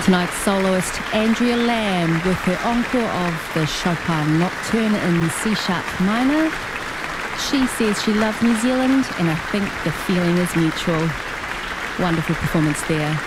Tonight's soloist Andrea Lamb with her encore of the Chopin Nocturne in C-sharp minor. She says she loves New Zealand and I think the feeling is mutual. Wonderful performance there.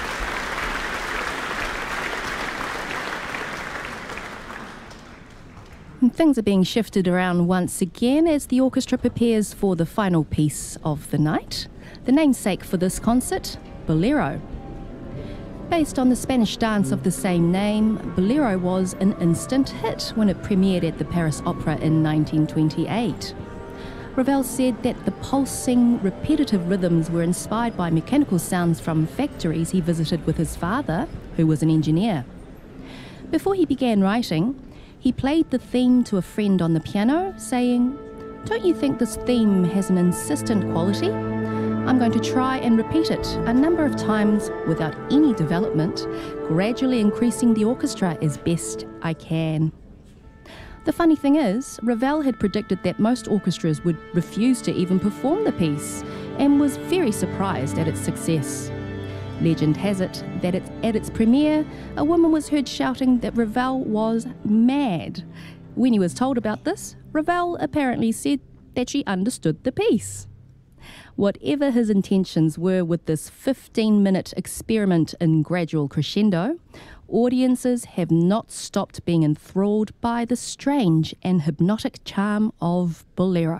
And things are being shifted around once again as the orchestra prepares for the final piece of the night. The namesake for this concert, Bolero. Based on the Spanish dance of the same name, Bolero was an instant hit when it premiered at the Paris Opera in 1928. Ravel said that the pulsing, repetitive rhythms were inspired by mechanical sounds from factories he visited with his father, who was an engineer. Before he began writing, he played the theme to a friend on the piano, saying, "Don't you think this theme has an insistent quality? I'm going to try and repeat it a number of times without any development, gradually increasing the orchestra as best I can." The funny thing is, Ravel had predicted that most orchestras would refuse to even perform the piece and was very surprised at its success. Legend has it that at its premiere, a woman was heard shouting that Ravel was mad. When he was told about this, Ravel apparently said that she understood the piece. Whatever his intentions were with this 15-minute experiment in gradual crescendo, audiences have not stopped being enthralled by the strange and hypnotic charm of Bolero.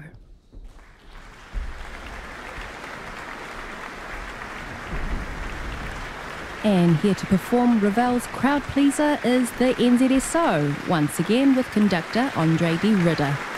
And here to perform Ravel's crowd pleaser is the NZSO, once again with conductor Andre de Ridder.